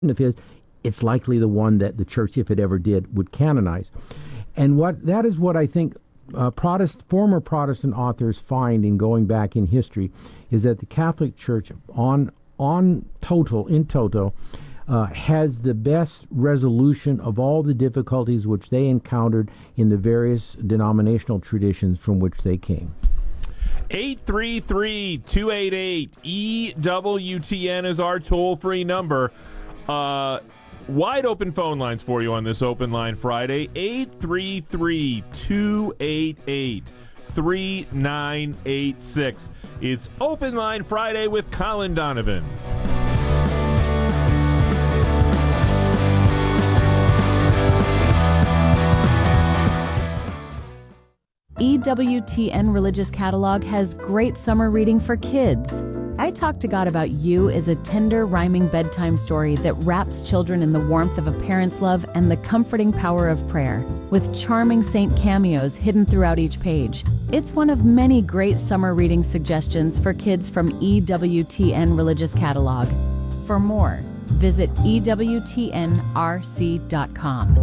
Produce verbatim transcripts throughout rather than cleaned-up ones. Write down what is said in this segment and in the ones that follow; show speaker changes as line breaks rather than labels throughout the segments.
of his, it's likely the one that the church, if it ever did, would canonize. And what that is what I think uh, Protest, former Protestant authors find in going back in history is that the Catholic Church, on on total, in toto, uh, has the best resolution of all the difficulties which they encountered in the various denominational traditions from which they came.
eight three three, two eight eight, E W T N is our toll-free number. Uh, wide open phone lines for you on this Open Line Friday. eight three three, two eight eight, three nine eight six. It's Open Line Friday with Colin Donovan.
E W T N Religious Catalog has great summer reading for kids. I Talk to God About You is a tender, rhyming bedtime story that wraps children in the warmth of a parent's love and the comforting power of prayer, with charming saint cameos hidden throughout each page. It's one of many great summer reading suggestions for kids from E W T N Religious Catalog. For more, visit E W T N R C dot com.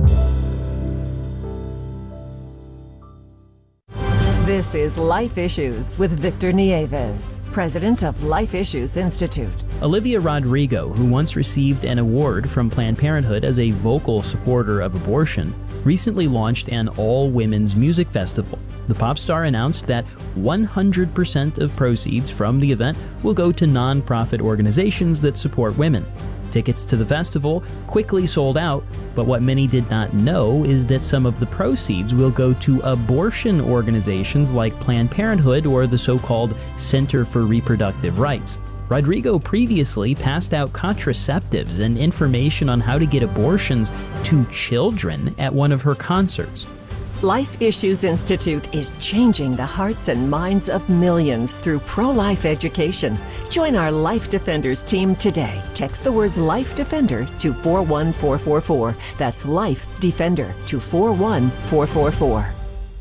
This is Life Issues with Victor Nieves, president of Life Issues Institute.
Olivia Rodrigo, who once received an award from Planned Parenthood as a vocal supporter of abortion, recently launched an all-women's music festival. The pop star announced that one hundred percent of proceeds from the event will go to non-profit organizations that support women. Tickets to the festival quickly sold out, but what many did not know is that some of the proceeds will go to abortion organizations like Planned Parenthood or the so-called Center for Reproductive Rights. Rodrigo previously passed out contraceptives and information on how to get abortions to children at one of her concerts.
Life Issues Institute is changing the hearts and minds of millions through pro-life education. Join our Life Defenders team today. Text the words Life Defender to four one four four four. That's Life Defender to four one four four four.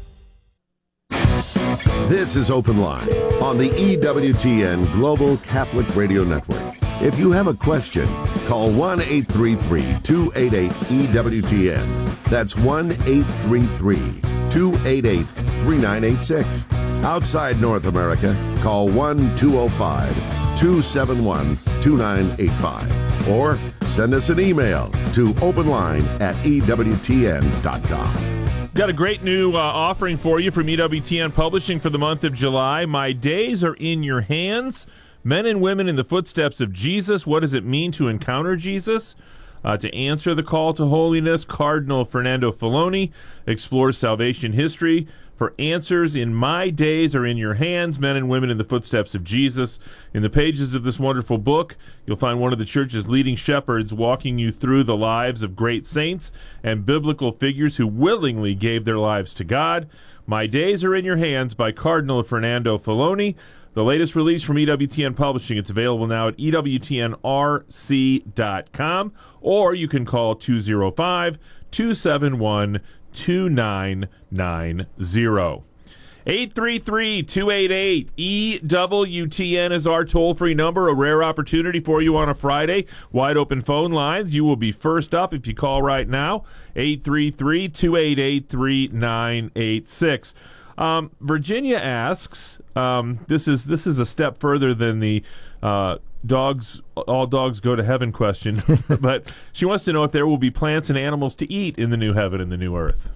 This is Open Line on the E W T N Global Catholic Radio Network. If you have a question, call one eight three three, two eight eight, E W T N. That's one eight three three, two eight eight, three nine eight six. Outside North America, call one two zero five, two seven one, two nine eight five. Or send us an email to openline at E W T N dot com.
Got a great new uh, offering for you from E W T N Publishing for the month of July. My Days Are in Your Hands. Men and Women in the Footsteps of Jesus. What does it mean to encounter Jesus? Uh, to answer the call to holiness, Cardinal Fernando Filoni explores salvation history. For answers in My Days Are in Your Hands, Men and Women in the Footsteps of Jesus. In the pages of this wonderful book, you'll find one of the church's leading shepherds walking you through the lives of great saints and biblical figures who willingly gave their lives to God. My Days Are in Your Hands by Cardinal Fernando Filoni. The latest release from E W T N Publishing. It's available now at E W T N R C dot com, or you can call two oh five, two seven one, two nine nine zero. eight three three, two eight eight, E W T N is our toll-free number, a rare opportunity for you on a Friday. Wide open phone lines. You will be first up if you call right now, eight three three, two eight eight, three nine eight six. Um, Virginia asks, um, this is this is a step further than the uh, dogs, all dogs go to heaven question, but she wants to know if there will be plants and animals to eat in the new heaven and the new earth.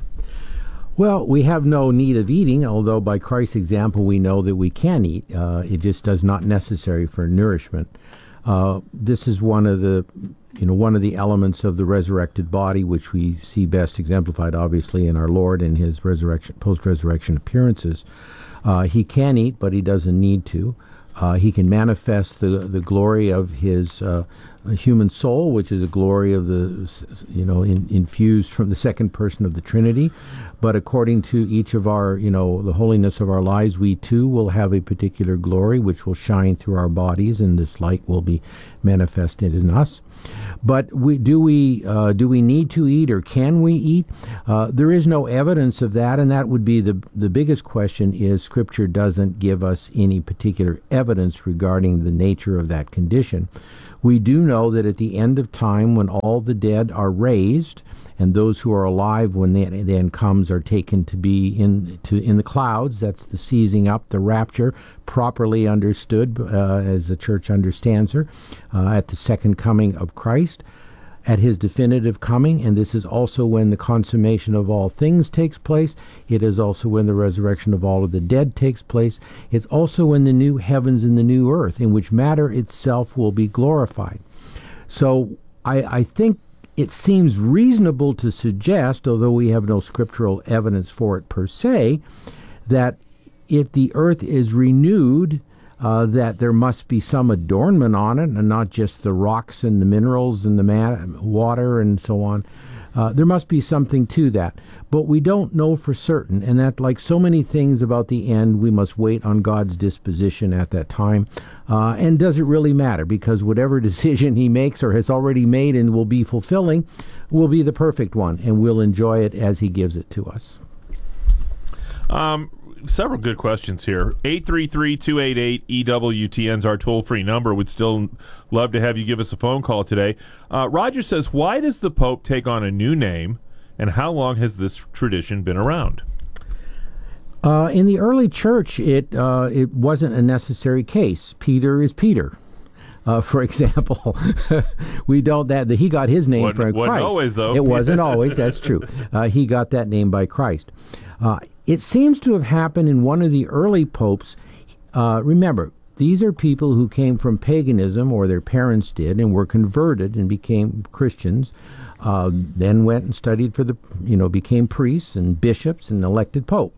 Well, we have no need of eating, although by Christ's example we know that we can eat. Uh, it just does not necessary for nourishment. Uh, this is one of the you know, one of the elements of the resurrected body, which we see best exemplified, obviously, in our Lord and his resurrection, post-resurrection appearances. Uh, he can eat, but he doesn't need to. Uh, he can manifest the the glory of his uh, human soul, which is the glory of the, you know, in, infused from the second person of the Trinity. But according to each of our, you know, the holiness of our lives, we too will have a particular glory which will shine through our bodies, and this light will be manifested in us. But we, do we uh, do we need to eat, or can we eat? Uh, there is no evidence of that, and that would be the the biggest question. Is Scripture doesn't give us any particular evidence regarding the nature of that condition. We do know that at the end of time, when all the dead are raised, and those who are alive when the end comes are taken to be in to in the clouds. That's the seizing up, the rapture, properly understood uh, as the church understands her, uh, at the second coming of Christ, at his definitive coming. And this is also when the consummation of all things takes place. It is also when the resurrection of all of the dead takes place. It's also when the new heavens and the new earth, in which matter itself will be glorified. So I, I think it seems reasonable to suggest, although we have no scriptural evidence for it per se, that if the earth is renewed, uh, that there must be some adornment on it, and not just the rocks and the minerals and the man- water and so on. Uh, there must be something to that. But we don't know for certain, and that, like so many things about the end, we must wait on God's disposition at that time. Uh, and does it really matter? Because whatever decision he makes or has already made and will be fulfilling will be the perfect one, and we'll enjoy it as he gives it to us.
Um, several good questions here. eight three three, two eight eight, E W T N is our toll-free number. We'd still love to have you give us a phone call today. Uh, Roger says, why does the Pope take on a new name, and how long has this tradition been around?
Uh, in the early church, it uh, it wasn't a necessary case. Peter is Peter, uh, for example. we don't that he got his name
wasn't,
from Christ.
Wasn't always, though.
It wasn't always. That's true. Uh, he got that name by Christ. Uh, it seems to have happened in one of the early popes. Uh, remember, these are people who came from paganism, or their parents did, and were converted and became Christians. Uh, then went and studied for the, you know, became priests and bishops and elected pope.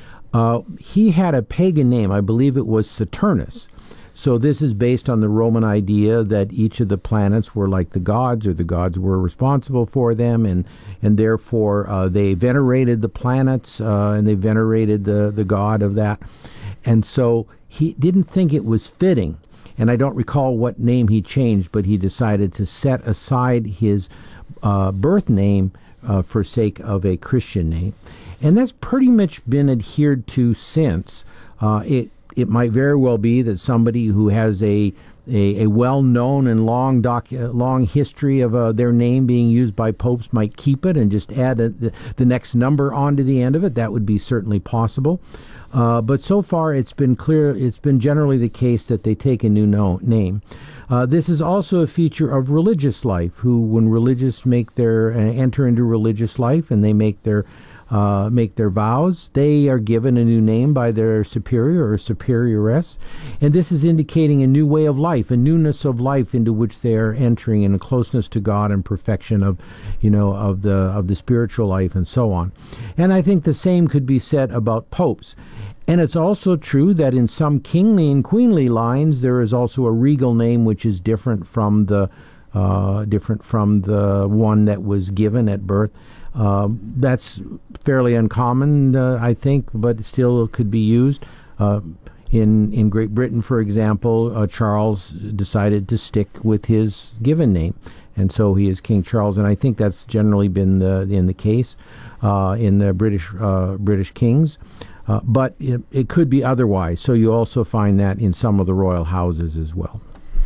Uh, he had a pagan name. I believe it was Saturnus. So this is based on the Roman idea that each of the planets were like the gods, or the gods were responsible for them, and and therefore uh, they venerated the planets, uh, and they venerated the, the god of that. And so he didn't think it was fitting, and I don't recall what name he changed, but he decided to set aside his uh, birth name uh, for sake of a Christian name. And that's pretty much been adhered to since. Uh, it it might very well be that somebody who has a a, a well-known and long doc, long history of uh, their name being used by popes might keep it and just add a, the, the next number onto the end of it. That would be certainly possible. Uh, but so far, it's been clear. It's been generally the case that they take a new no, name. Uh, this is also a feature of religious life. Who, when religious make their uh, enter into religious life and they make their Uh, make their vows, they are given a new name by their superior or superioress, and this is indicating a new way of life, a newness of life into which they are entering, in a closeness to God and perfection of, you know, of the of the spiritual life and so on. And I think the same could be said about popes. And it's also true that in some kingly and queenly lines, there is also a regal name which is different from the uh, different from the one that was given at birth. Uh, that's fairly uncommon, uh, I think, but still could be used. Uh, in in Great Britain, for example, uh, Charles decided to stick with his given name, and so he is King Charles. And I think that's generally been the in the case uh, in the British uh, British kings. Uh, but it, it could be otherwise. So you also find that in some of the royal houses as well.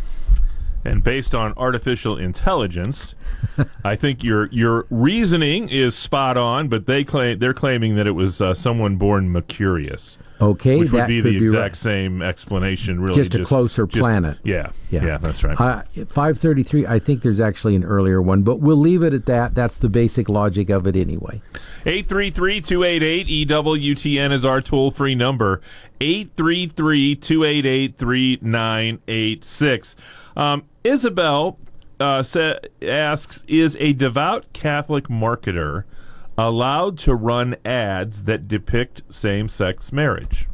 And based on artificial intelligence, I think your your reasoning is spot on. But they claim they're claiming that it was uh, someone born Mercurius.
Okay,
which would
that
be
could
the
be
exact
right.
same explanation. Really,
just a closer
just,
planet.
Yeah, yeah,
yeah,
that's right.
Uh, five thirty-three. I think there's actually an earlier one, but we'll leave it at that. That's the basic logic of it, anyway.
eight three three, two eight eight, E W T N is our toll-free number. eight three three, two eight eight, three nine eight six. Um, Isabel uh, sa- asks, is a devout Catholic marketer allowed to run ads that depict same-sex marriage?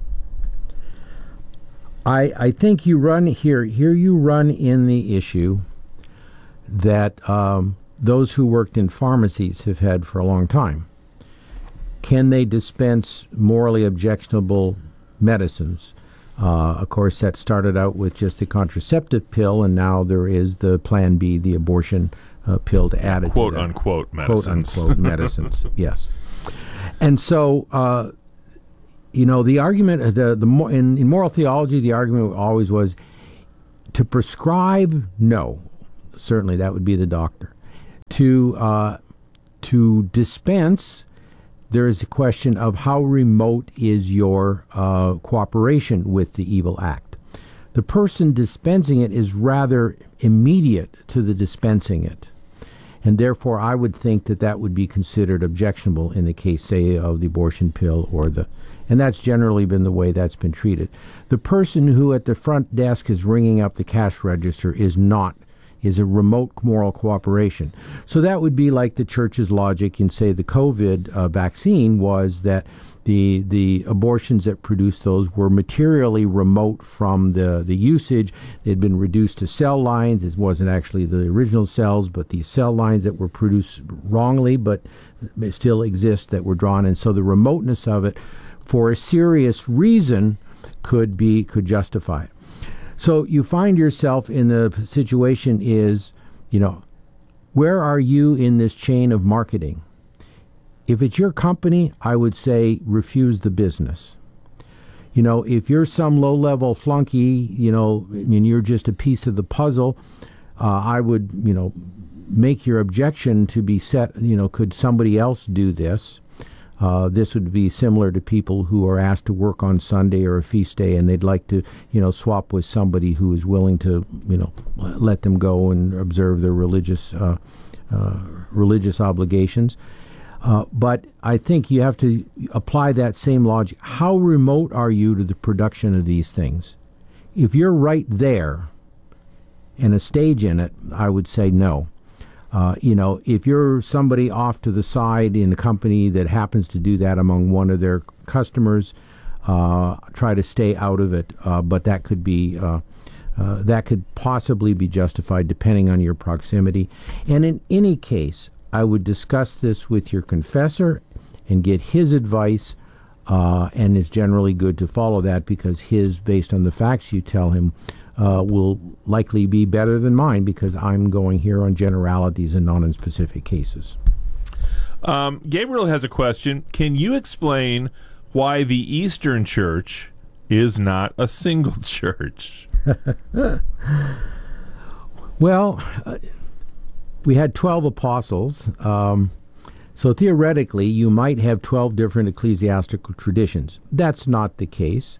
I, I think you run here. Here you run in the issue that um, those who worked in pharmacies have had for a long time. Can they dispense morally objectionable medicines? Uh, of course, that started out with just the contraceptive pill, and now there is the Plan B, the abortion uh, pill to add it
Quote,
to that.
unquote, medicines.
Quote, unquote, medicines, yes. And so, uh, you know, the argument, the the in, in moral theology, the argument always was to prescribe, no. certainly that would be the doctor. To uh, to dispense, there is a question of how remote is your uh, cooperation with the evil act. The person dispensing it is rather immediate to the dispensing it. And therefore, I would think that that would be considered objectionable in the case, say, of the abortion pill or the, and that's generally been the way that's been treated. The person who at the front desk is ringing up the cash register is not, is a remote moral cooperation. So that would be like the church's logic in, say, the COVID uh, vaccine was that the the abortions that produced those were materially remote from the, the usage. They'd been reduced to cell lines. It wasn't actually the original cells, but these cell lines that were produced wrongly, but still exist, that were drawn. And so the remoteness of it, for a serious reason, could be could justify it. So you find yourself in the situation is, you know, where are you in this chain of marketing? If it's your company, I would say refuse the business. You know, if you're some low-level flunky, you know, I mean, you're just a piece of the puzzle, uh, I would, you know, make your objection to be set, you know, could somebody else do this? Uh, this would be similar to people who are asked to work on Sunday or a feast day, and they'd like to, you know, swap with somebody who is willing to, you know, let them go and observe their religious uh, uh, religious obligations. Uh, but I think you have to apply that same logic. How remote are you to the production of these things? If you're right there and a stage in it, I would say no. Uh, you know, if you're somebody off to the side in a company that happens to do that among one of their customers, uh, try to stay out of it. Uh, but that could be uh, uh, that could possibly be justified depending on your proximity. And in any case, I would discuss this with your confessor and get his advice, uh, and it's generally good to follow that because his, based on the facts you tell him, uh, will likely be better than mine because I'm going here on generalities and not on specific cases.
Um, Gabriel has a question. Can you explain why the Eastern Church is not a single church?
Well, uh, we had twelve apostles, um, so theoretically you might have twelve different ecclesiastical traditions. That's not the case.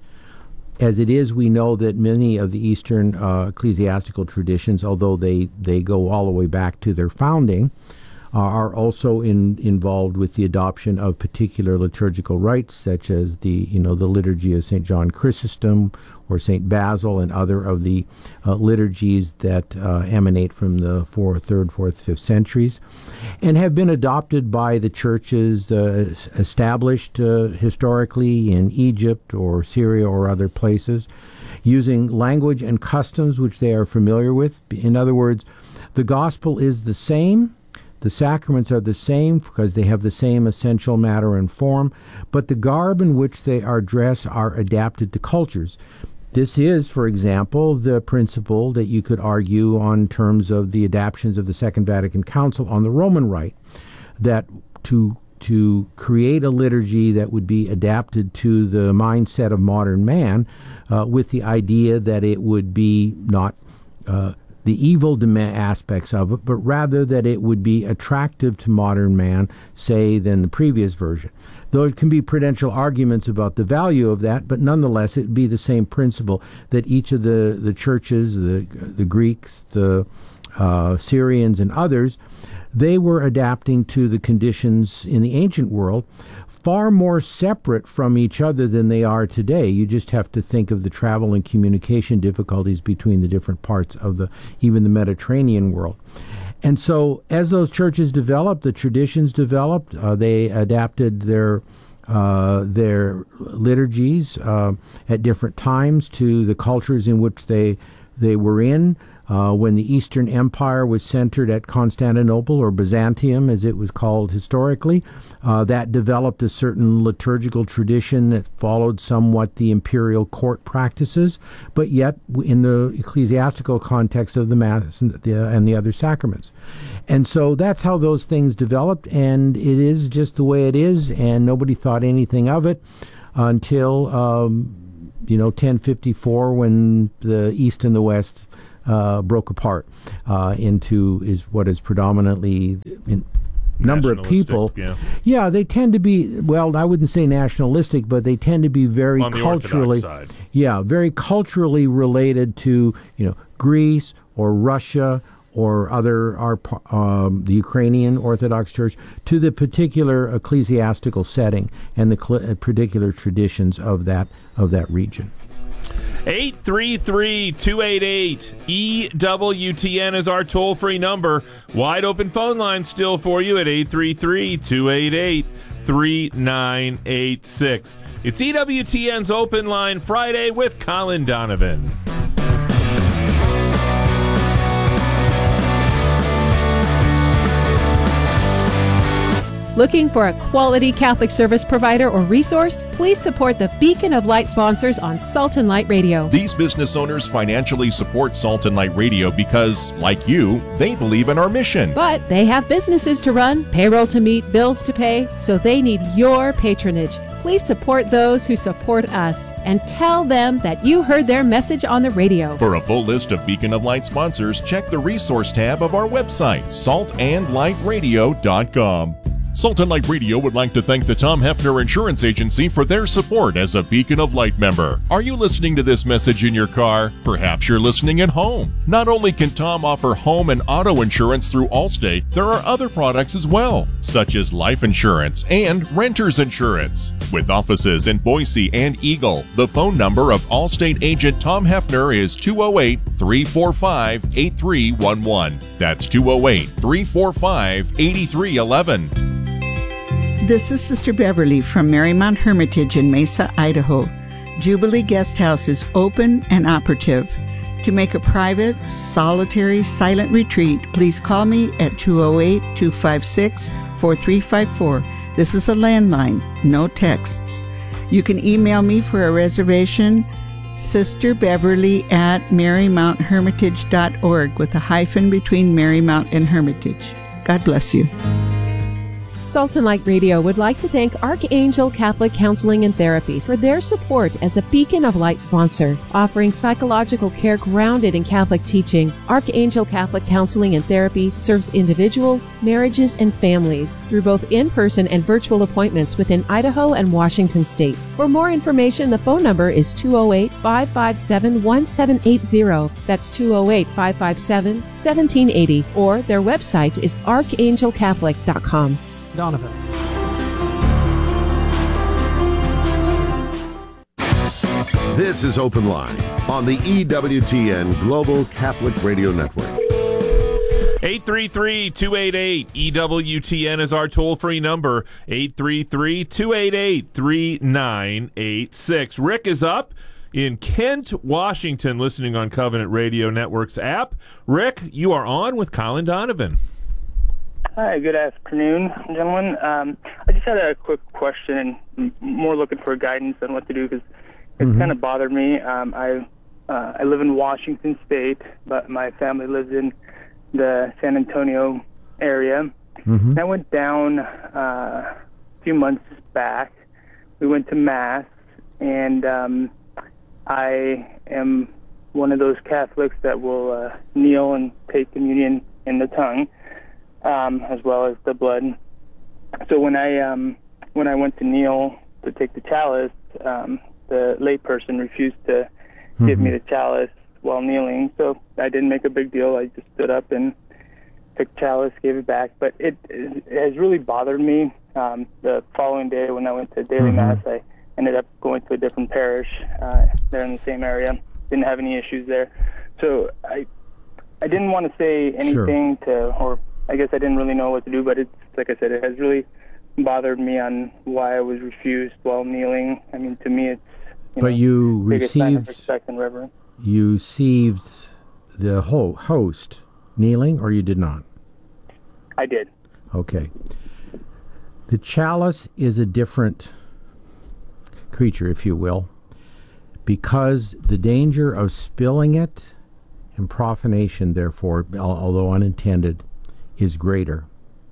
As it is, we know that many of the Eastern uh, ecclesiastical traditions, although they, they go all the way back to their founding, uh, are also in, involved with the adoption of particular liturgical rites, such as the you know the liturgy of Saint John Chrysostom or Saint Basil and other of the uh, liturgies that uh, emanate from the fourth, third, fourth, fifth centuries, and have been adopted by the churches uh, established uh, historically in Egypt or Syria or other places, using language and customs which they are familiar with. In other words, the gospel is the same. The sacraments are the same because they have the same essential matter and form, but the garb in which they are dressed are adapted to cultures. This is, for example, the principle that you could argue on terms of the adaptations of the Second Vatican Council on the Roman Rite, that to to create a liturgy that would be adapted to the mindset of modern man, uh, with the idea that it would be not uh, the evil aspects of it, but rather that it would be attractive to modern man, say, than the previous version. Though it can be prudential arguments about the value of that, but nonetheless it would be the same principle that each of the, the churches, the, the Greeks, the uh, Syrians, and others, they were adapting to the conditions in the ancient world, far more separate from each other than they are today. You just have to think of the travel and communication difficulties between the different parts of the, even the Mediterranean world. And so as those churches developed, the traditions developed, uh, they adapted their uh, their liturgies uh, at different times to the cultures in which they they were in. Uh, when the Eastern Empire was centered at Constantinople, or Byzantium as it was called historically, uh, that developed a certain liturgical tradition that followed somewhat the imperial court practices, but yet in the ecclesiastical context of the Mass and the, and the other sacraments. And so that's how those things developed, and it is just the way it is, and nobody thought anything of it until um, you know, ten fifty-four when the East and the West uh, broke apart uh, into is what is predominantly in number of people.
Yeah.
yeah, they tend to be, well, I wouldn't say nationalistic, but they tend to be very
On the
culturally,
Orthodox side.
yeah, very culturally related to, you know, Greece or Russia or other, our, um, the Ukrainian Orthodox Church, to the particular ecclesiastical setting and the cl- particular traditions of that of that region.
eight three three, two eight eight, E W T N is our toll-free number. Wide open phone line still for you at eight three three, two eight eight, three nine eight six. It's E W T N's Open Line Friday with Colin Donovan.
Looking for a quality Catholic service provider or resource? Please support the Beacon of Light sponsors on Salt and Light Radio.
These business owners financially support Salt and Light Radio because, like you, they believe in our mission.
But they have businesses to run, payroll to meet, bills to pay, so they need your patronage. Please support those who support us and tell them that you heard their message on the radio.
For a full list of Beacon of Light sponsors, check the resource tab of our website, salt and light radio dot com. Salt and Light Radio would like to thank the Tom Hefner Insurance Agency for their support as a Beacon of Light member. Are you listening to this message in your car? Perhaps you're listening at home. Not only can Tom offer home and auto insurance through Allstate, there are other products as well, such as life insurance and renter's insurance. With offices in Boise and Eagle, the phone number of Allstate agent Tom Hefner is two oh eight, three four five, eight three one one. That's two oh eight, three four five, eight three one one.
This is Sister Beverly from Marymount Hermitage in Mesa, Idaho. Jubilee Guest House is open and operative. To make a private, solitary, silent retreat, please call me at two oh eight, two five six, four three five four. This is a landline, no texts. You can email me for a reservation, Sister Beverly at marymount hermitage dot org with a hyphen between Marymount and Hermitage. God bless you.
Salt and Light Radio would like to thank Archangel Catholic Counseling and Therapy for their support as a Beacon of Light sponsor. Offering psychological care grounded in Catholic teaching, Archangel Catholic Counseling and Therapy serves individuals, marriages, and families through both in-person and virtual appointments within Idaho and Washington State. For more information, the phone number is two oh eight, five five seven, one seven eight zero. That's two oh eight, five five seven, one seven eight zero. Or their website is archangel catholic dot com.
Donovan.
This is Open Line on the E W T N Global Catholic Radio Network.
eight three three, two eight eight, E W T N is our toll-free number, eight three three, two eight eight, three nine eight six. Rick is up in Kent, Washington, listening on Covenant Radio Network's app. Rick, you are on with Colin Donovan.
Hi, good afternoon, gentlemen. Um, I just had a quick question and more looking for guidance on what to do because it's mm-hmm. kind of bothered me. Um, I uh, I live in Washington State, but my family lives in the San Antonio area. Mm-hmm. And I went down uh, a few months back. We went to Mass, and um, I am one of those Catholics that will uh, kneel and take communion in the tongue. Um, as well as the blood. So when I um, when I went to kneel to take the chalice, um, the layperson refused to mm-hmm. give me the chalice while kneeling. So I didn't make a big deal. I just stood up and took the chalice, gave it back. But it, it has really bothered me. Um, the following day when I went to daily mm-hmm. Mass, I ended up going to a different parish uh, there in the same area. Didn't have any issues there. So I I didn't want to say anything sure. to or I guess I didn't really know what to do, but it's like I said, it has really bothered me on why I was refused while kneeling. I mean, to me, it's you
but
know,
you
biggest sign of
received
respect and reverence.
You received the ho- host kneeling, or you did not?
I did.
Okay. The chalice is a different creature, if you will, because the danger of spilling it and profanation, therefore, although unintended, is greater.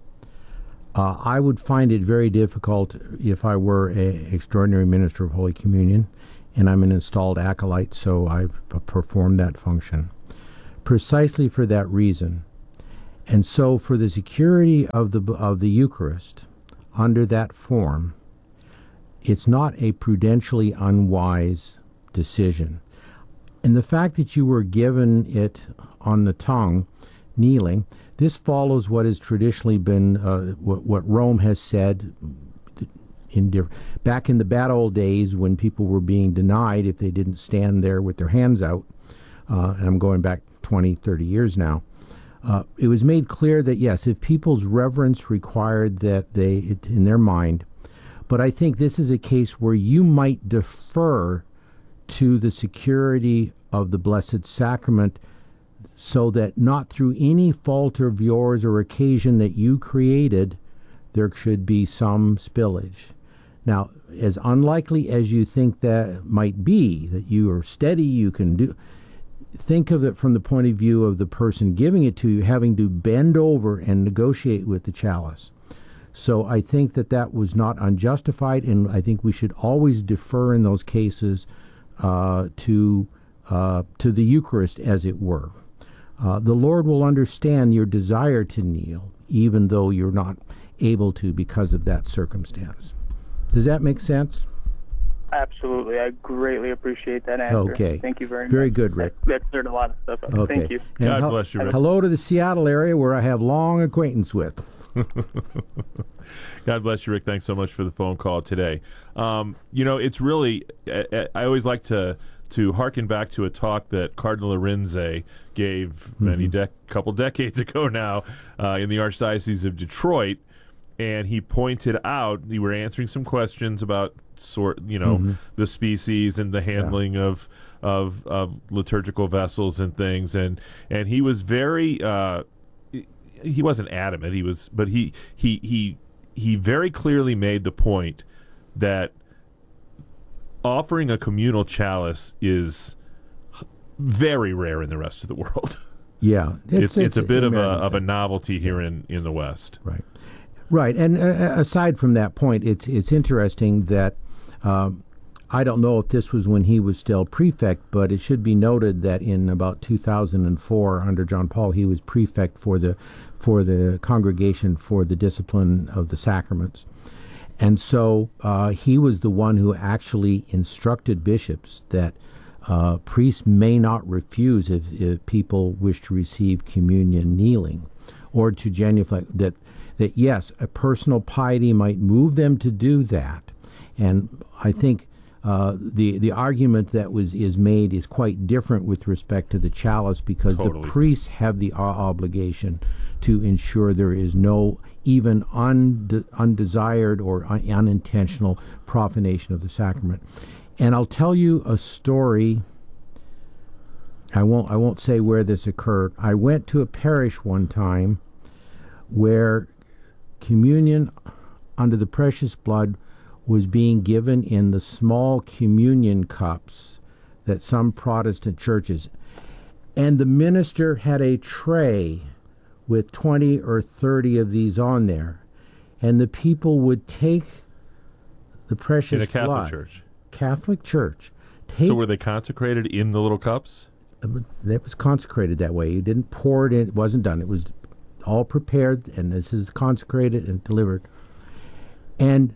Uh, I would find it very difficult if I were an extraordinary minister of Holy Communion and I'm an installed acolyte, so I've performed that function precisely for that reason. And so for the security of the of the Eucharist under that form, it's not a prudentially unwise decision. And the fact that you were given it on the tongue, kneeling, this follows what has traditionally been, uh, what, what Rome has said in diff- back in the bad old days when people were being denied if they didn't stand there with their hands out, uh, and I'm going back twenty, thirty years now, uh, it was made clear that, yes, if people's reverence required that they, it, in their mind, but I think this is a case where you might defer to the security of the Blessed Sacrament so that not through any fault of yours or occasion that you created, there should be some spillage. Now, as unlikely as you think that might be, that you are steady, you can do, think of it from the point of view of the person giving it to you having to bend over and negotiate with the chalice. So I think that that was not unjustified, and I think we should always defer in those cases uh, to uh, to the Eucharist, as it were. Uh, the Lord will understand your desire to kneel, even though you're not able to because of that circumstance. Does that make sense?
Absolutely. I greatly appreciate that answer.
Okay.
Thank you very much.
Very good, Rick.
That, that cleared a lot of stuff up.
Okay.
Thank you.
And
God
hel-
bless you, Rick.
Hello to the Seattle area where I have long acquaintance with.
God bless you, Rick. Thanks so much for the phone call today. Um, you know, it's really, I, I always like to to harken back to a talk that Cardinal Arinze gave many
Mm-hmm.
de- couple decades ago now uh, in the Archdiocese of Detroit, and he pointed out, we were answering some questions about sort, you know,
Mm-hmm.
the species and the handling of, of of liturgical vessels and things, and and he was very. Uh, he wasn't adamant. He was, but he he he he very clearly made the point that offering a communal chalice is very rare in the rest of the world.
Yeah,
It's it's, a bit of a
American
of a
thing.
novelty here in, in the West.
Right, right. And uh, aside from that point, it's it's interesting that um, I don't know if this was when he was still prefect, but it should be noted that in about two thousand four, under John Paul, he was prefect for the for the Congregation for the Discipline of the Sacraments. And so uh, he was the one who actually instructed bishops that uh, priests may not refuse if, if people wish to receive communion kneeling, or to genuflect, that, that yes, a personal piety might move them to do that. And I think uh, the the argument that was is made is quite different with respect to the chalice, because
Totally.
the priests have the o- obligation to ensure there is no even unde- undesired or un- unintentional profanation of the sacrament. And I'll tell you a story. I won't I won't say where this occurred. I went to a parish one time where communion under the precious blood was being given in the small communion cups that some Protestant churches, and the minister had a tray with twenty or thirty of these on there, and the people would take the precious
In a Catholic
blood.
church.
Catholic church. Take,
So were they consecrated in the little cups?
That was consecrated that way. You didn't pour it in. It wasn't done. It was all prepared, and this is consecrated and delivered. And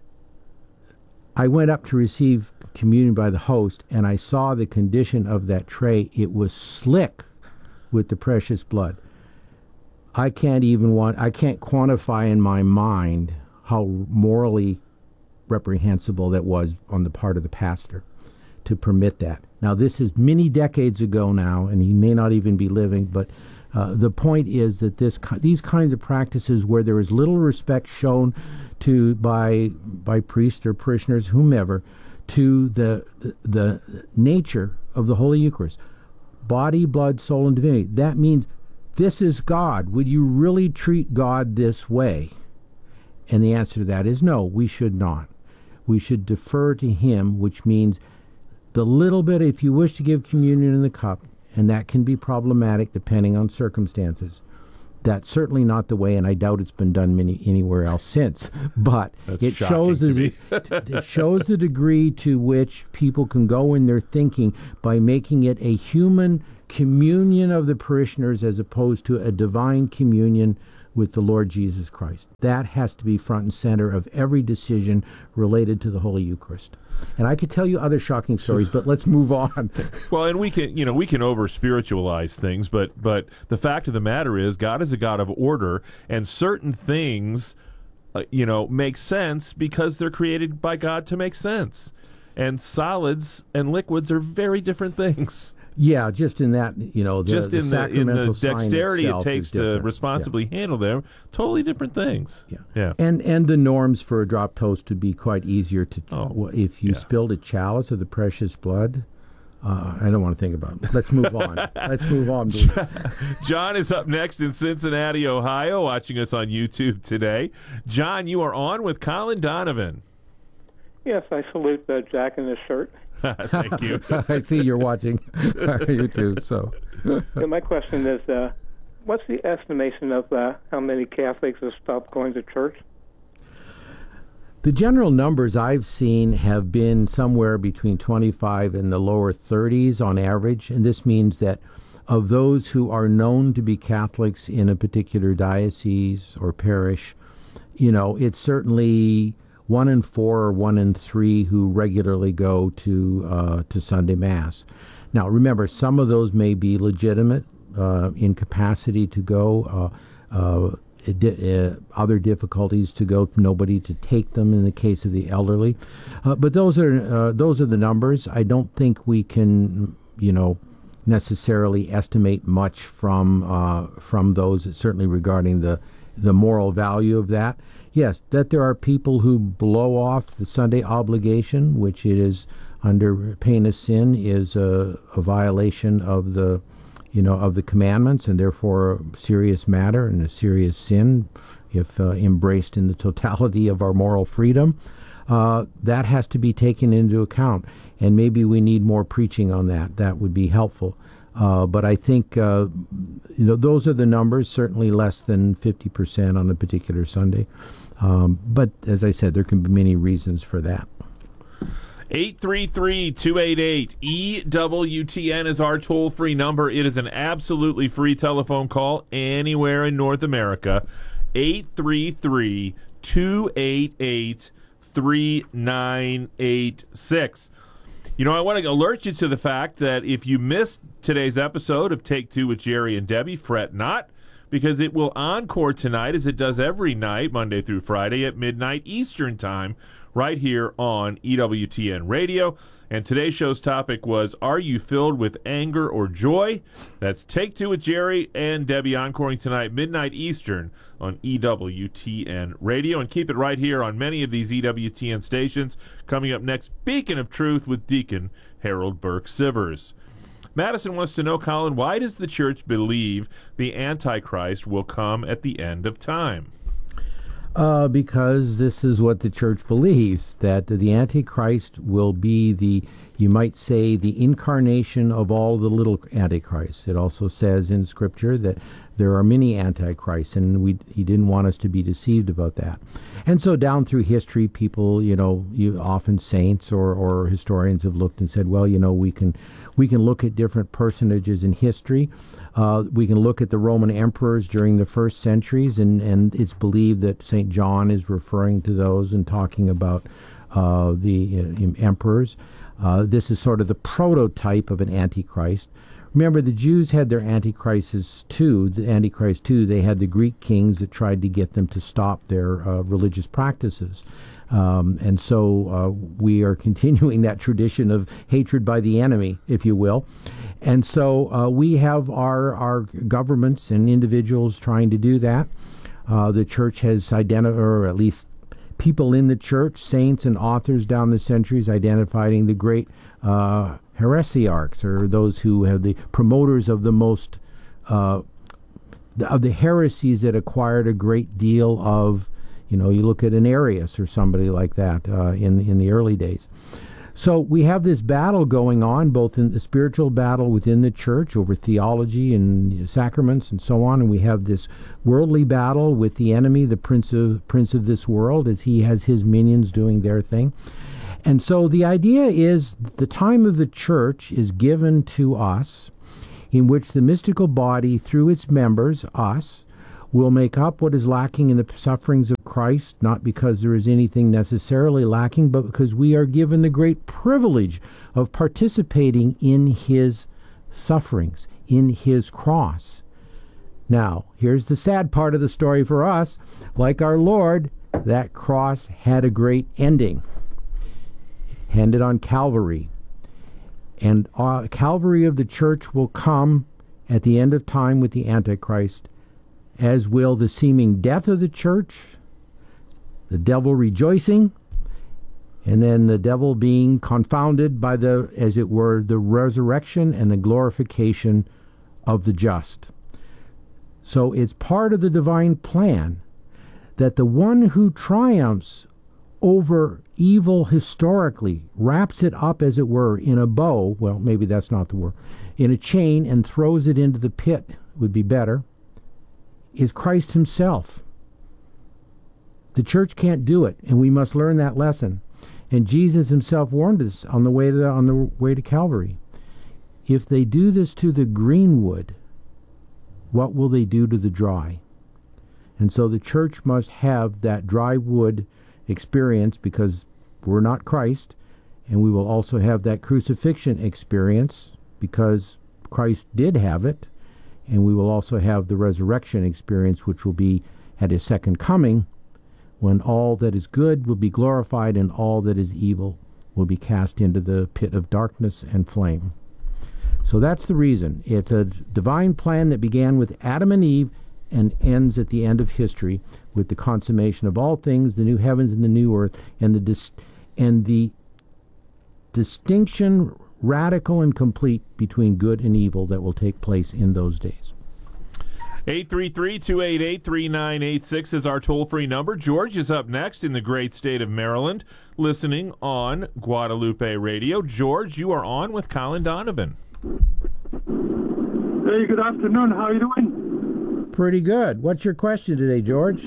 I went up to receive communion by the host, and I saw the condition of that tray. It was slick with the precious blood. I can't even want, I can't quantify in my mind how morally reprehensible that was on the part of the pastor to permit that. Now, this is many decades ago now, and he may not even be living, but uh, the point is that this these kinds of practices where there is little respect shown to by by priests or parishioners, whomever, to the, the the nature of the Holy Eucharist, body, blood, soul, and divinity. That means this is God. Would you really treat God this way? And the answer to that is no, we should not. We should defer to Him, which means the little bit, if you wish to give communion in the cup, and that can be problematic depending on circumstances, That's certainly not the way, and I doubt it's been done many, anywhere else since. But
That's
it shows
shocking
the
to me.
it shows the degree to which people can go in their thinking by making it a human communion of the parishioners as opposed to a divine communion with the Lord Jesus Christ. That has to be front and center of every decision related to the Holy Eucharist. And I could tell you other shocking stories, but let's move on.
Well, and we can, you know, we can over spiritualize things, but but the fact of the matter is, God is a God of order, and certain things, uh, you know, make sense because they're created by God to make sense. And solids and liquids are very different things.
Yeah, just in that, you know, the,
just
the
in the in
sacramental
the dexterity it
sign
takes
is
to
different.
responsibly
Yeah.
handle them, totally different things.
Yeah.
Yeah.
And and the norms for a drop toast would be quite easier to.
Oh,
well, if you
yeah.
spilled a chalice of the precious blood, uh, I don't want to think about it. Let's move on. Let's move on. Please.
John is up next in Cincinnati, Ohio, watching us on YouTube today. John, you are on with Colin Donovan.
Yes, I salute uh, Jack in his shirt.
Thank you.
I see you're watching YouTube. So,
Yeah, my question is, uh, what's the estimation of uh, how many Catholics have stopped going to church?
the general numbers I've seen have been somewhere between twenty-five and the lower thirties on average, and this means that of those who are known to be Catholics in a particular diocese or parish, you know, it's certainly one in four or one in three who regularly go to uh, to Sunday Mass. Now, remember, some of those may be legitimate uh, incapacity to go, uh, uh, uh, other difficulties to go, nobody to take them in the case of the elderly. Uh, but those are uh, those are the numbers. I don't think we can, you know, necessarily estimate much from uh, from those, certainly regarding the the moral value of that. Yes, that there are people who blow off the Sunday obligation, which it is under pain of sin, is a, a violation of the, you know, of the commandments, and therefore a serious matter and a serious sin if uh, embraced in the totality of our moral freedom. Uh, that has to be taken into account, and maybe we need more preaching on that. That would be helpful. Uh, but I think uh, you know, those are the numbers, certainly less than fifty percent on a particular Sunday. Um, but as I said, there can be many reasons for that.
eight three three, two eight eight, E W T N is our toll-free number. It is an absolutely free telephone call anywhere in North America. eight three three, two eight eight, three nine eight six. You know, I want to alert you to the fact that if you missed today's episode of Take Two with Jerry and Debbie, fret not, because it will encore tonight, as it does every night, Monday through Friday at midnight Eastern Time, right here on E W T N Radio. And today's show's topic was, are you filled with anger or joy? That's Take Two with Jerry and Debbie, encoring tonight, midnight Eastern, on E W T N Radio. And keep it right here on many of these E W T N stations. Coming up next, Beacon of Truth with Deacon Harold Burke Sivers. Madison wants to know, Colin, why does the church believe the Antichrist will come at the end of time?
Uh, because this is what the church believes, that the Antichrist will be the, you might say, the incarnation of all the little Antichrists. It also says in Scripture that there are many Antichrists, and we, he didn't want us to be deceived about that. And so down through history, people, you know, you, often saints or, or historians have looked and said, well, you know, we can we can look at different personages in history. Uh, we can look at the Roman emperors during the first centuries, and, and it's believed that Saint John is referring to those and talking about uh, the uh, emperors. Uh, this is sort of the prototype of an Antichrist. Remember, the Jews had their Antichrists too. The Antichrist too. They had the Greek kings that tried to get them to stop their uh, religious practices. Um, and so uh, we are continuing that tradition of hatred by the enemy, if you will. And so uh, we have our, our governments and individuals trying to do that. Uh, the church has identified, or at least people in the church, saints and authors down the centuries, identifying the great uh, heresiarchs, or those who have the promoters of the most, uh, of the heresies that acquired a great deal of, you know, you look at an Arius or somebody like that uh, in in the early days. So we have this battle going on, both in the spiritual battle within the church over theology and sacraments and so on, and we have this worldly battle with the enemy, the prince of prince of this world, as he has his minions doing their thing. And so the idea is the time of the church is given to us, in which the mystical body, through its members, us, will make up what is lacking in the sufferings of Christ, not because there is anything necessarily lacking, but because we are given the great privilege of participating in his sufferings, in his cross. Now, here's the sad part of the story for us. Like our Lord, that cross had a great ending. Ended on Calvary. And uh, Calvary of the church will come at the end of time with the Antichrist, as will the seeming death of the church, the devil rejoicing, and then the devil being confounded by the, as it were, the resurrection and the glorification of the just. So it's part of the divine plan that the one who triumphs over evil historically, wraps it up, as it were, in a bow, well, maybe that's not the word, in a chain, and throws it into the pit, would be better, is Christ himself. The church can't do it, and we must learn that lesson. And Jesus himself warned us on the way to the, on the way to Calvary. If they do this to the green wood, what will they do to the dry? And so the church must have that dry wood experience, because we're not Christ, and we will also have that crucifixion experience because Christ did have it. And we will also have the resurrection experience, which will be at his second coming, when all that is good will be glorified and all that is evil will be cast into the pit of darkness and flame. So that's the reason. It's a divine plan that began with Adam and Eve and ends at the end of history with the consummation of all things, the new heavens and the new earth, and the dis- and the distinction, radical and complete, between good and evil that will take place in those days.
eight three three, two eight eight, three nine eight six is our toll-free number. George is up next in the great state of Maryland, listening on Guadalupe Radio. George, you are on with Colin Donovan.
Hey, good afternoon. How are you doing?
Pretty good. What's your question today, George?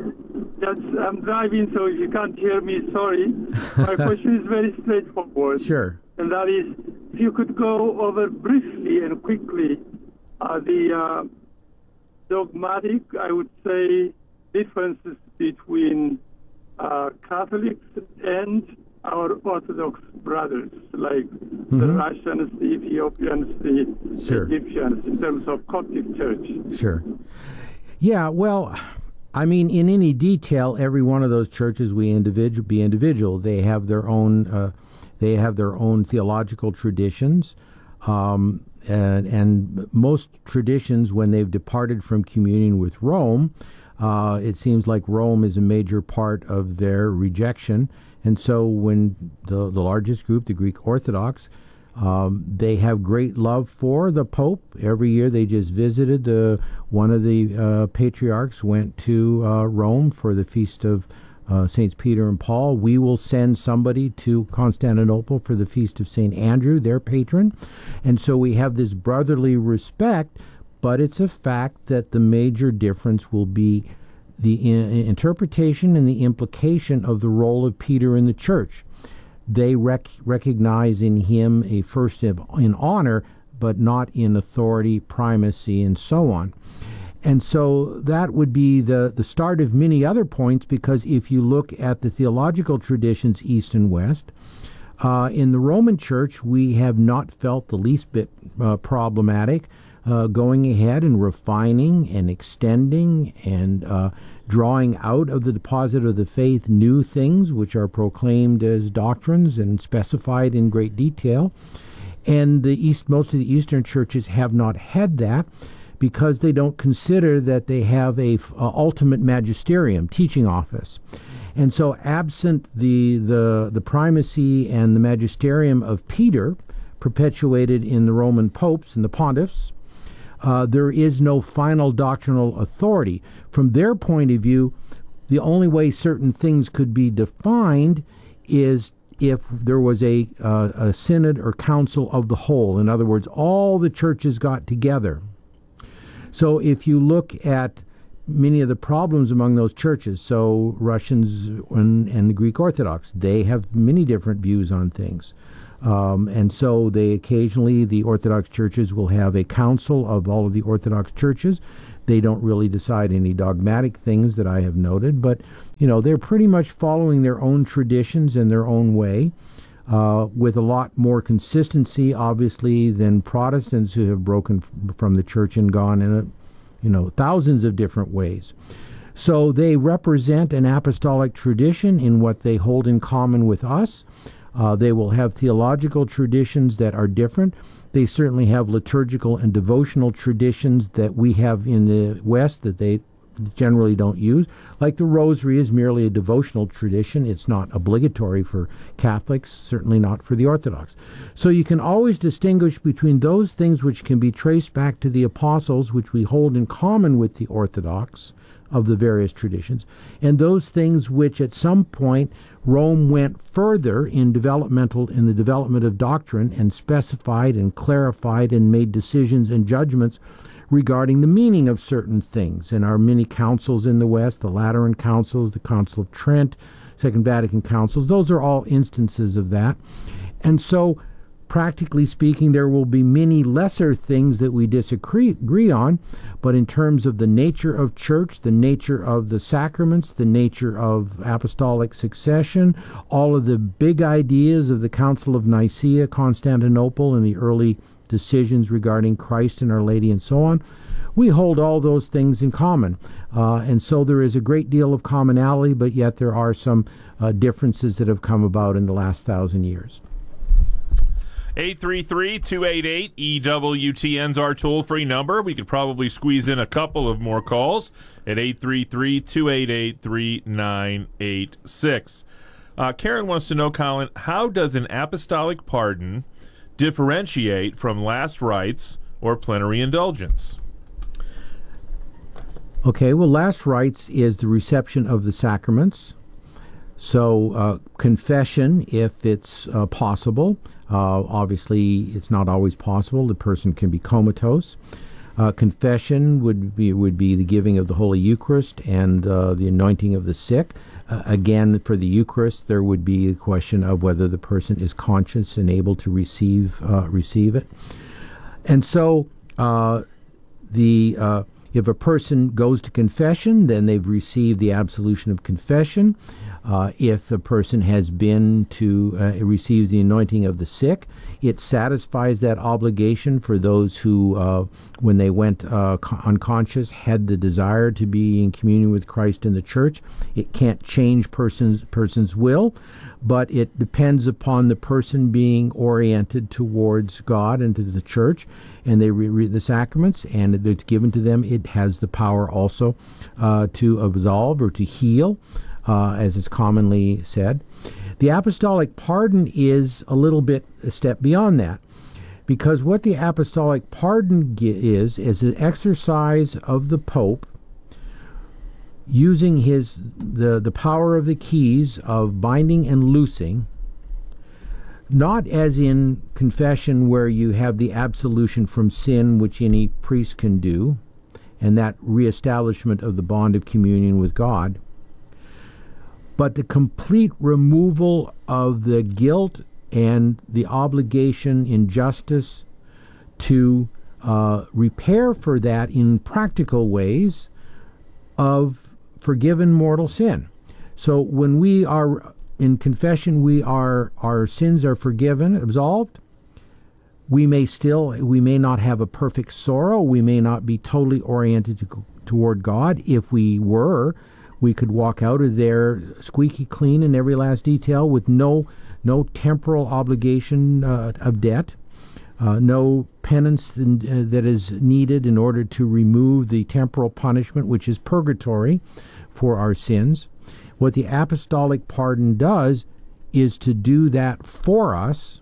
Yes, I'm driving, so if you can't hear me, sorry. My question is very straightforward.
Sure.
And that is, if you could go over briefly and quickly uh, the uh, dogmatic, I would say, differences between uh, Catholics and our Orthodox brothers, like mm-hmm. the Russians, the Ethiopians, the
sure.
Egyptians, in terms of Coptic Church.
Sure. Yeah, well, I mean, in any detail, every one of those churches we individual be individual. They have their own, uh, they have their own theological traditions, um, and, and most traditions, when they've departed from communion with Rome, uh, it seems like Rome is a major part of their rejection. And so when the, the largest group, the Greek Orthodox, um, they have great love for the Pope. Every year they just visited. The, one of the uh, patriarchs went to uh, Rome for the feast of uh, Saints Peter and Paul. We will send somebody to Constantinople for the feast of Saint Andrew, their patron. And so we have this brotherly respect, but it's a fact that the major difference will be the in- interpretation and the implication of the role of Peter in the church. They rec- recognize in him a first in honor, but not in authority, primacy, and so on. And so that would be the, the start of many other points, because if you look at the theological traditions, East and West, uh, in the Roman Church, we have not felt the least bit uh, problematic Uh, going ahead and refining and extending and uh, drawing out of the deposit of the faith new things which are proclaimed as doctrines and specified in great detail. And the East, most of the Eastern churches have not had that, because they don't consider that they have a, a ultimate magisterium, teaching office. And so absent the, the, the primacy and the magisterium of Peter, perpetuated in the Roman popes and the pontiffs, Uh, there is no final doctrinal authority. From their point of view, the only way certain things could be defined is if there was a, uh, a synod or council of the whole. In other words, all the churches got together. So if you look at many of the problems among those churches, so Russians and, and the Greek Orthodox, they have many different views on things. Um, and so they occasionally, the Orthodox churches will have a council of all of the Orthodox churches. They don't really decide any dogmatic things that I have noted, but, you know, they're pretty much following their own traditions in their own way, uh, with a lot more consistency, obviously, than Protestants who have broken f- from the church and gone in, a, you know, thousands of different ways. So they represent an apostolic tradition in what they hold in common with us. Uh, they will have theological traditions that are different. They certainly have liturgical and devotional traditions that we have in the West that they generally don't use. Like the Rosary is merely a devotional tradition. It's not obligatory for Catholics, certainly not for the Orthodox. So you can always distinguish between those things which can be traced back to the apostles, which we hold in common with the Orthodox of the various traditions, and those things which at some point Rome went further in developmental in the development of doctrine and specified and clarified and made decisions and judgments regarding the meaning of certain things. And our many councils in the West, the Lateran councils, the Council of Trent, Second Vatican councils, those are all instances of that. And so practically speaking, there will be many lesser things that we disagree agree on, but in terms of the nature of church, the nature of the sacraments, the nature of apostolic succession, all of the big ideas of the Council of Nicaea, Constantinople, and the early decisions regarding Christ and Our Lady and so on, we hold all those things in common. Uh, and so there is a great deal of commonality, but yet there are some uh, differences that have come about in the last thousand years.
eight three three, two eight eight, E W T N's our toll-free number. We could probably squeeze in a couple of more calls at eight three three, two eight eight, three nine eight six. Uh, Karen wants to know, Colin, how does an apostolic pardon differentiate from last rites or plenary indulgence?
Okay, well, last rites is the reception of the sacraments. So uh, confession, if it's uh, possible. Uh, obviously, it's not always possible. The person can be comatose. Uh, confession would be would be the giving of the Holy Eucharist and uh, the anointing of the sick. Uh, again, for the Eucharist, there would be a question of whether the person is conscious and able to receive uh, receive it. And so, uh, the uh, if a person goes to confession, then they've received the absolution of confession. Uh, if a person has been to uh, receive the anointing of the sick, it satisfies that obligation for those who, uh, when they went uh, unconscious, had the desire to be in communion with Christ in the church. It can't change person's person's will, but it depends upon the person being oriented towards God and to the church, and they read the sacraments, and it's given to them. It has the power also uh, to absolve or to heal. Uh, as is commonly said. The apostolic pardon is a little bit a step beyond that, because what the apostolic pardon is, is an exercise of the Pope using his the, the power of the keys of binding and loosing, not as in confession where you have the absolution from sin, which any priest can do, and that reestablishment of the bond of communion with God, but the complete removal of the guilt and the obligation in justice to uh, repair for that in practical ways of forgiven mortal sin. So when we are in confession, we are our sins are forgiven, absolved. We may still, we may not have a perfect sorrow. We may not be totally oriented to, toward God. If we were, we could walk out of there squeaky clean in every last detail with no no temporal obligation uh, of debt, uh, no penance in, uh, that is needed in order to remove the temporal punishment, which is purgatory for our sins. What the apostolic pardon does is to do that for us.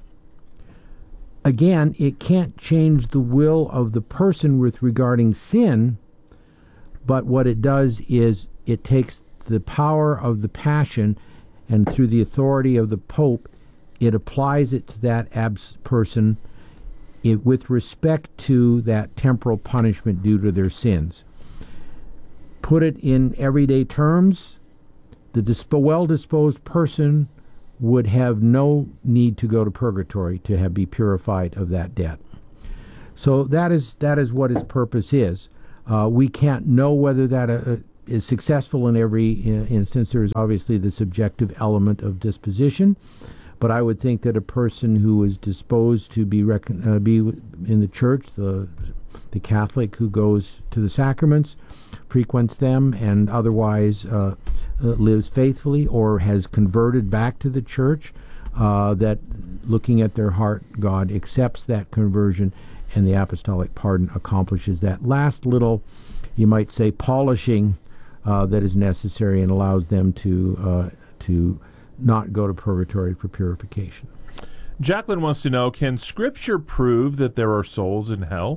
Again, it can't change the will of the person with regarding sin, but what it does is it takes the power of the passion, and through the authority of the Pope, it applies it to that abs- person it, with respect to that temporal punishment due to their sins. Put it in everyday terms, the disp- well-disposed person would have no need to go to purgatory to have be purified of that debt. So that is that is what its purpose is. Uh, we can't know whether that uh, is successful in every uh, instance. There is obviously the subjective element of disposition, but I would think that a person who is disposed to be recon- uh, be in the church, the the Catholic who goes to the sacraments, frequents them, and otherwise uh, uh, lives faithfully or has converted back to the church, uh, that looking at their heart, God accepts that conversion, and the apostolic pardon accomplishes that last little, you might say, polishing uh, that is necessary and allows them to uh, to not go to purgatory for purification.
Jacqueline wants to know, can Scripture prove that there are souls in hell?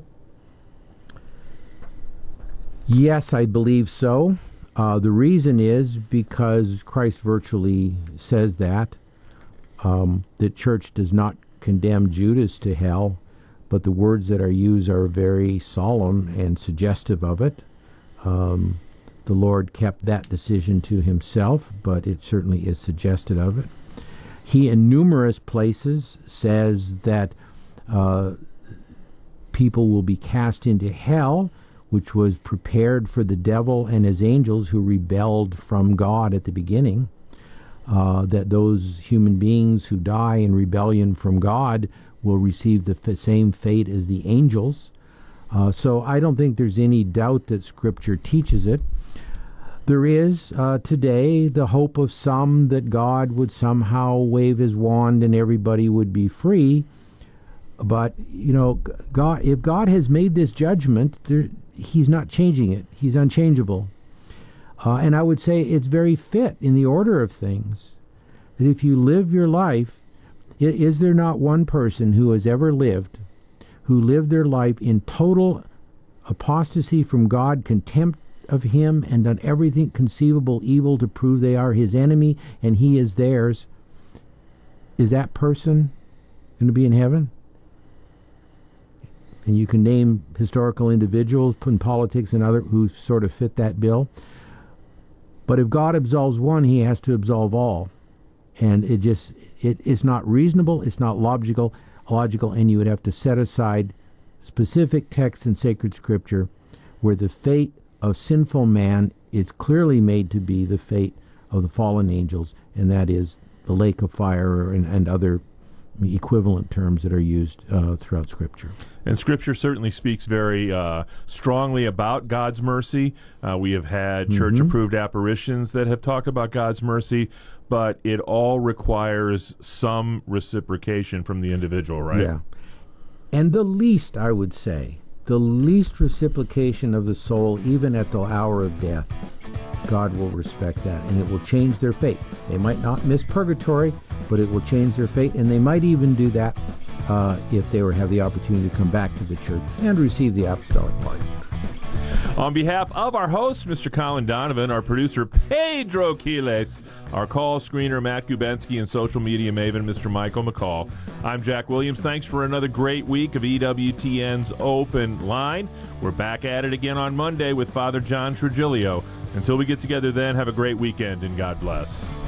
Yes, I believe so. Uh, the reason is because Christ virtually says that. Um, the church does not condemn Judas to hell, but the words that are used are very solemn and suggestive of it. Um, the Lord kept that decision to himself, but it certainly is suggested of it. He, in numerous places, says that uh, people will be cast into hell, which was prepared for the devil and his angels who rebelled from God at the beginning. Uh, that those human beings who die in rebellion from God will receive the f- same fate as the angels. Uh, so I don't think there's any doubt that Scripture teaches it. There is uh, today the hope of some that God would somehow wave his wand and everybody would be free. But, you know, God, if God has made this judgment, there, he's not changing it. He's unchangeable. Uh, and I would say it's very fit in the order of things that if you live your life, is there not one person who has ever lived, who lived their life in total apostasy from God, contempt of him, and done everything conceivable evil to prove they are his enemy and he is theirs? Is that person going to be in heaven? And you can name historical individuals in politics and other who sort of fit that bill. But if God absolves one, he has to absolve all. And it just, it, it's not reasonable, it's not logical, logical, and you would have to set aside specific texts in sacred Scripture where the fate of sinful man is clearly made to be the fate of the fallen angels, and that is the lake of fire and, and other equivalent terms that are used uh, throughout Scripture.
And Scripture certainly speaks very uh, strongly about God's mercy. Uh, we have had
Mm-hmm.
church-approved apparitions that have talked about God's mercy, but it all requires some reciprocation from the individual, right?
Yeah. And the least, I would say, the least reciprocation of the soul, even at the hour of death, God will respect that, and it will change their fate. They might not miss purgatory, but it will change their fate, and they might even do that uh, if they were have the opportunity to come back to the church and receive the apostolic pardon.
On behalf of our host, Mister Colin Donovan, our producer, Pedro Quiles, our call screener, Matt Gubensky, and social media maven, Mister Michael McCall, I'm Jack Williams. Thanks for another great week of E W T N's Open Line. We're back at it again on Monday with Father John Trujillo. Until we get together then, have a great weekend and God bless.